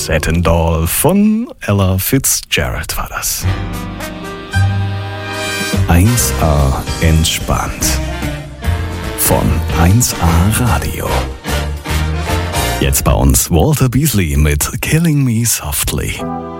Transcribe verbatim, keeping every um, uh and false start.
Satin Doll von Ella Fitzgerald war das. eins A entspannt von eins A Radio. Jetzt bei uns Walter Beasley mit Killing Me Softly.